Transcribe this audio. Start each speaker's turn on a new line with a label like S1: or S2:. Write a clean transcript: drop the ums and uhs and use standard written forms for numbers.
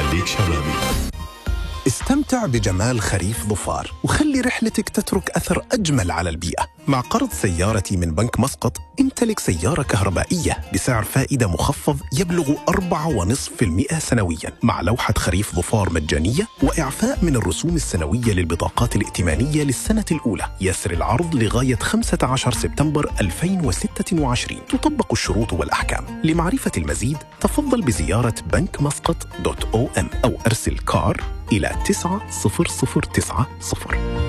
S1: خليك شبابي.
S2: استمتع بجمال خريف ظفار وخلي رحلتك تترك أثر أجمل على البيئة. مع قرض سيارتي من بنك مسقط امتلك سيارة كهربائية بسعر فائدة مخفض يبلغ 4.5% سنويا، مع لوحة خريف ظفار مجانية وإعفاء من الرسوم السنوية للبطاقات الائتمانية للسنة الأولى. يسر العرض لغاية 15 سبتمبر 2026. تطبق الشروط والأحكام. لمعرفة المزيد تفضل بزيارة بنكمسقط.om أو أرسل كار إلى 90090.